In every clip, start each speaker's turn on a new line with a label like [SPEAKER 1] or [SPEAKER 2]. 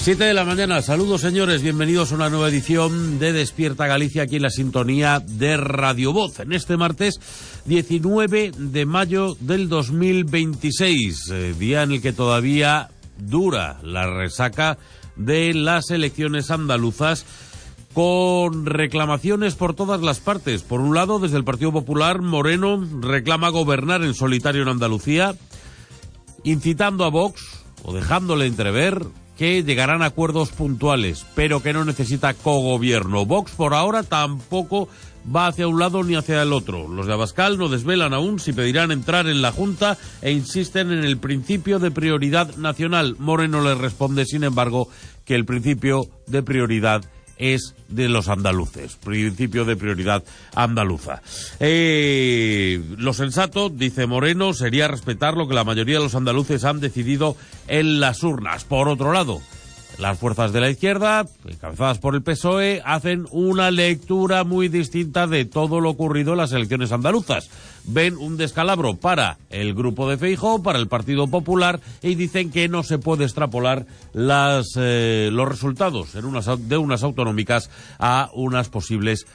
[SPEAKER 1] 7 de la mañana, saludos señores, bienvenidos a una nueva edición de Despierta Galicia aquí en la sintonía de Radio Voz. En este martes 19 de mayo del 2026, día en el que todavía dura la resaca de las elecciones andaluzas, con reclamaciones por todas las partes. Por un lado, desde el Partido Popular, Moreno reclama gobernar en solitario en Andalucía, incitando a Vox, o dejándole entrever, que llegarán a acuerdos puntuales, pero que no necesita cogobierno. Vox por ahora tampoco va hacia un lado ni hacia el otro. Los de Abascal no desvelan aún si pedirán entrar en la Junta e insisten en el principio de prioridad nacional. Moreno les responde, sin embargo, que el principio de prioridad es de los andaluces, principio de prioridad andaluza. Lo sensato, dice Moreno, sería respetar lo que la mayoría de los andaluces han decidido en las urnas. Por otro lado, las fuerzas de la izquierda, encabezadas por el PSOE, hacen una lectura muy distinta de todo lo ocurrido en las elecciones andaluzas. Ven un descalabro para el grupo de Feijóo, para el Partido Popular, y dicen que no se puede extrapolar los resultados de unas autonómicas a unas posibles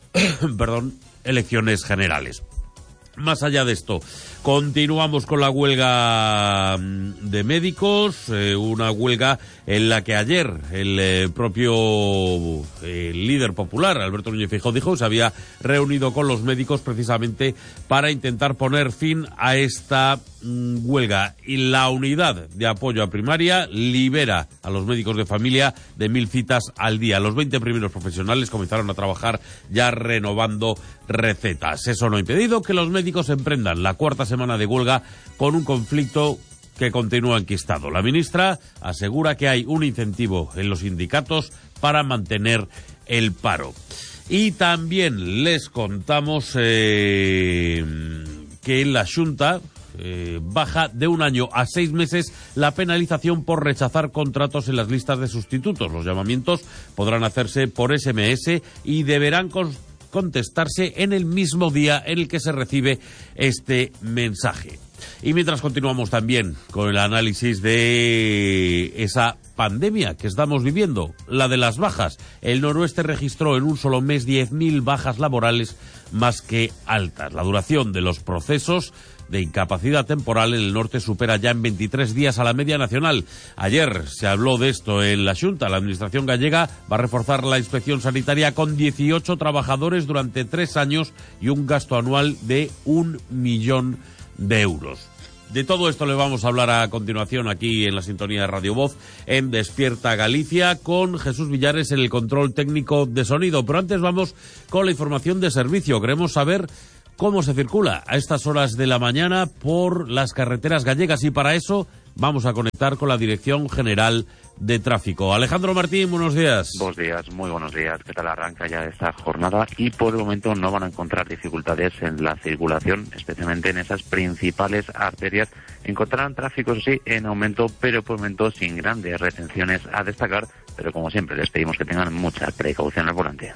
[SPEAKER 1] elecciones generales. Más allá de esto, continuamos con la huelga de médicos, una huelga en la que ayer el propio líder popular, Alberto Núñez Feijóo, dijo que se había reunido con los médicos precisamente para intentar poner fin a esta huelga. Y la unidad de apoyo a primaria libera a los médicos de familia de 1.000 citas al día. Los 20 primeros profesionales comenzaron a trabajar ya renovando recetas. Eso no ha impedido que los médicos emprendan la cuarta semana de huelga con un conflicto que continúa enquistado. La ministra asegura que hay un incentivo en los sindicatos para mantener el paro. Y también les contamos que la Xunta baja de 1 año a 6 meses la penalización por rechazar contratos en las listas de sustitutos. Los llamamientos podrán hacerse por SMS y deberán contestarse en el mismo día en el que se recibe este mensaje. Y mientras continuamos también con el análisis de esa pandemia que estamos viviendo, la de las bajas. El Noroeste registró en un solo mes 10.000 bajas laborales más que altas. La duración de los procesos de incapacidad temporal en el norte supera ya en 23 días a la media nacional. Ayer se habló de esto en la Xunta. La Administración gallega va a reforzar la inspección sanitaria con 18 trabajadores durante 3 años y un gasto anual de 1 millón de euros. De todo esto le vamos a hablar a continuación aquí en la sintonía de Radio Voz en Despierta Galicia con Jesús Villares en el control técnico de sonido. Pero antes vamos con la información de servicio. Queremos saber cómo se circula a estas horas de la mañana por las carreteras gallegas y para eso vamos a conectar con la Dirección General de Tráfico. Alejandro Martín, buenos días.
[SPEAKER 2] Buenos días, muy buenos días. ¿Qué tal arranca ya esta jornada? Y por el momento no van a encontrar dificultades en la circulación, especialmente en esas principales arterias. Encontrarán tráfico, sí, en aumento, pero por el momento sin grandes retenciones a destacar. Pero como siempre, les pedimos que tengan mucha precaución al volante.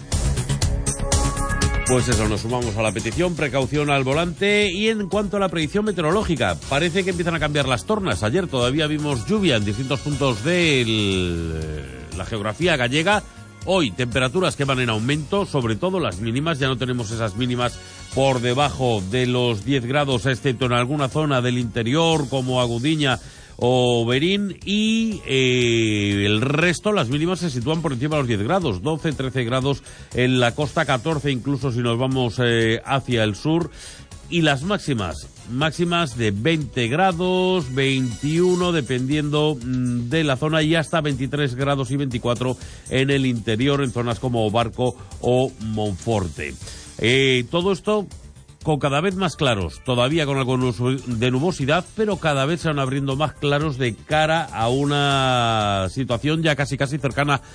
[SPEAKER 1] Pues eso, nos sumamos a la petición, precaución al volante. Y en cuanto a la predicción meteorológica, parece que empiezan a cambiar las tornas. Ayer todavía vimos lluvia en distintos puntos de la geografía gallega. Hoy temperaturas que van en aumento, sobre todo las mínimas. Ya no tenemos esas mínimas por debajo de los 10 grados, excepto en alguna zona del interior como Agudiña o Berín, y el resto, las mínimas se sitúan por encima de los 10 grados, 12, 13 grados en la costa, 14 incluso si nos vamos hacia el sur, y las máximas de 20 grados, 21 dependiendo de la zona y hasta 23 grados y 24 en el interior, en zonas como Barco o Monforte. Todo esto con cada vez más claros, todavía con algo de nubosidad, pero cada vez se van abriendo más claros de cara a una situación ya casi cercana